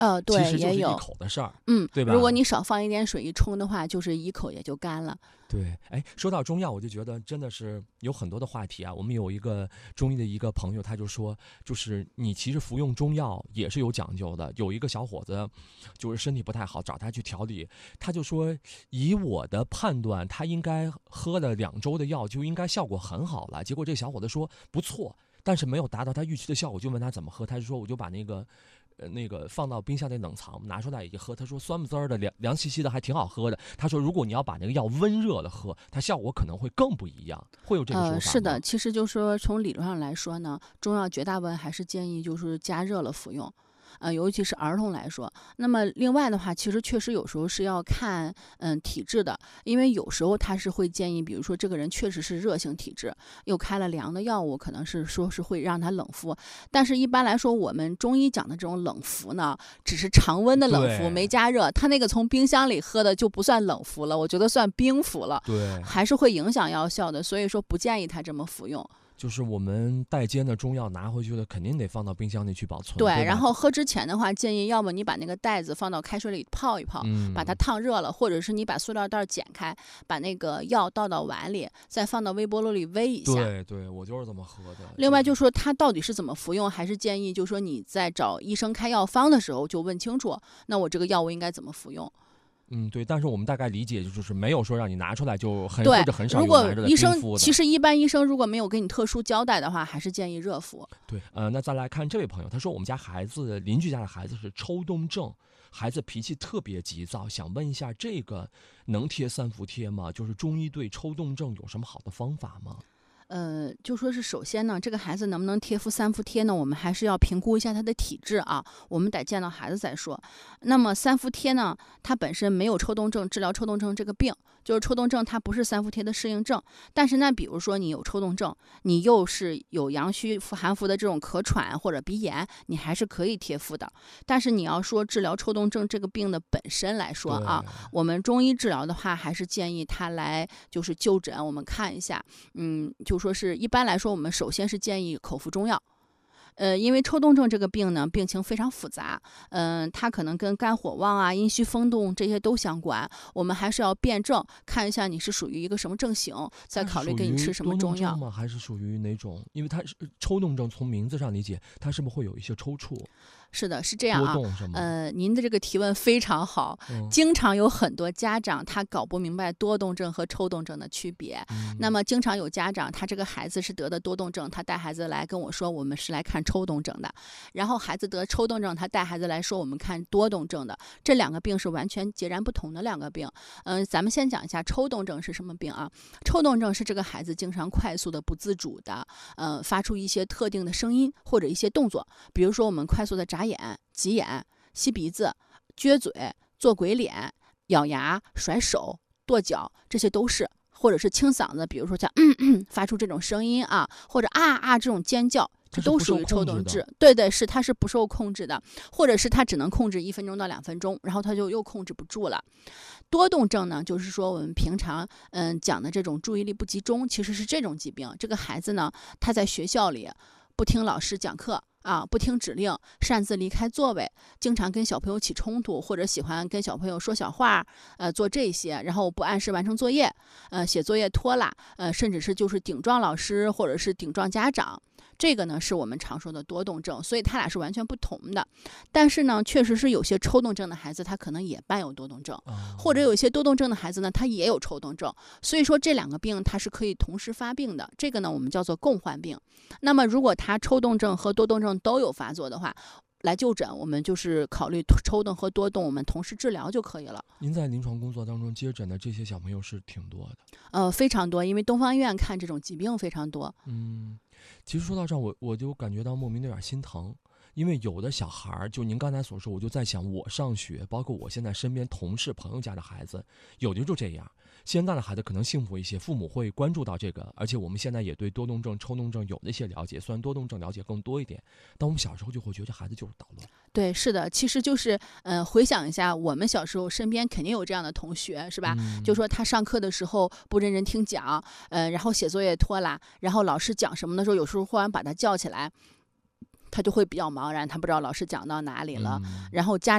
其对， 实就是一也有。 口的事儿， 嗯， 对吧？ 如果你少放一点水一冲的话，就是一口也就干了。 对，哎，说到中药，我就觉得真的是有很多的话题啊。我们有一个中医的一个朋友，他就说，就是你其实服用中药也是有讲究的。有一个小伙子，就是身体不太好，找他去调理，他就说，以我的判断，他应该喝了2周的药就应该效果很好了。结果这个小伙子说不错，但是没有达到他预期的效果，就问他怎么喝，他就说我就把那个放到冰箱里冷藏，拿出来一喝，他说酸不滋儿的，凉兮兮的，还挺好喝的。他说如果你要把那个药温热了喝，它效果可能会更不一样，会有这个说法吗？ 是的，其实就是说从理论上来说呢，中药绝大部分还是建议就是加热了服用。尤其是儿童来说，那么另外的话，其实确实有时候是要看体质的，因为有时候他是会建议，比如说这个人确实是热性体质，又开了凉的药物，可能是说是会让他冷敷，但是一般来说，我们中医讲的这种冷敷呢，只是常温的冷敷， 对没加热，他那个从冰箱里喝的就不算冷敷了，我觉得算冰敷了， 对， 还是会影响药效的，所以说不建议他这么服用。 就是我们带煎的中药拿回去的，肯定得放到冰箱里去保存。 对， 对吧， 然后喝之前的话，建议要么你把那个袋子放到开水里泡一泡，把它烫热了，或者是你把塑料袋剪开，把那个药倒到碗里，再放到微波炉里煨一下。 对对，我就是这么喝的。 另外就说它到底是怎么服用，还是建议就说你在找医生开药方的时候就问清楚，那我这个药物应该怎么服用。 对，但是我们大概理解就是没有说让你拿出来就很对， 或者很少如果有拿出来医生冰敷的。 其实一般医生如果没有给你特殊交代的话，还是建议热敷。 对，那再来看这位朋友，他说我们家邻居家的孩子是抽动症，孩子脾气特别急躁，想问一下这个能贴三伏贴吗？就是中医对抽动症有什么好的方法吗？ 就说是首先呢，这个孩子能不能贴敷三伏贴呢？我们还是要评估一下他的体质啊，我们得见到孩子再说。那么三伏贴呢，它本身没有抽动症，治疗抽动症这个病，就是抽动症它不是三伏贴的适应症。但是呢，比如说你有抽动症，你又是有阳虚寒伏的这种咳喘或者鼻炎，你还是可以贴敷的。但是你要说治疗抽动症这个病的本身来说啊，我们中医治疗的话，还是建议他来就是就诊，我们看一下，就说是一般来说，我们首先是建议口服中药。因为抽动症这个病呢，病情非常复杂，它可能跟肝火旺啊、阴虚风动这些都相关。我们还是要辩证看一下你是属于一个什么症型，再考虑给你吃什么中药吗？还是属于哪种？因为它是抽动症，从名字上理解，它是不是会有一些抽搐？ 是的，是这样啊。 多动是吗？ 您的这个提问非常好，经常有很多家长他搞不明白多动症和抽动症的区别。那么经常有家长他这个孩子是得的多动症，他带孩子来跟我说我们是来看抽动症的，然后孩子得抽动症，他带孩子来说我们看多动症的，这两个病是完全截然不同的两个病。咱们先讲一下抽动症是什么病啊？抽动症是这个孩子经常快速的不自主的发出一些特定的声音或者一些动作，比如说我们快速的眨眼、挤眼、吸鼻子、撅嘴、做鬼脸、咬牙、甩手、跺脚，这些都是，或者是清嗓子，比如说像发出这种声音啊，或者啊这种尖叫，这都属于抽动症。对，是它是不受控制的，或者是它只能控制1分钟到2分钟，然后它就又控制不住了。多动症呢，就是说我们平常讲的这种注意力不集中，其实是这种疾病。这个孩子呢，他在学校里不听老师讲课啊，不听指令，擅自离开座位，经常跟小朋友起冲突，或者喜欢跟小朋友说小话，做这些，然后不按时完成作业，写作业拖拉，甚至是就是顶撞老师或者是顶撞家长。这个呢是我们常说的多动症，所以它俩是完全不同的。但是呢，确实是有些抽动症的孩子，他可能也伴有多动症，或者有一些多动症的孩子呢，他也有抽动症。所以说这两个病它是可以同时发病的，这个呢我们叫做共患病。那么如果他抽动症和多动症都有发作的话，来就诊，我们就是考虑抽动和多动，我们同时治疗就可以了。 您在临床工作当中接诊的这些小朋友是挺多的， 非常多，因为东方医院看这种疾病非常多。 其实说到这儿，我就感觉到莫名的有点心疼，因为有的小孩儿，就您刚才所说，我就在想，我上学，包括我现在身边同事朋友家的孩子，有的就这样。现在的孩子可能幸福一些，父母会关注到这个，而且我们现在也对多动症、抽动症有那些了解，虽然多动症了解更多一点，但我们小时候就会觉得这孩子就是捣乱。 对，是的，其实就是回想一下，我们小时候身边肯定有这样的同学，是吧？就说他上课的时候不认真听讲，然后写作业拖拉，然后老师讲什么的时候，有时候忽然把他叫起来，他就会比较茫然，他不知道老师讲到哪里了。然后家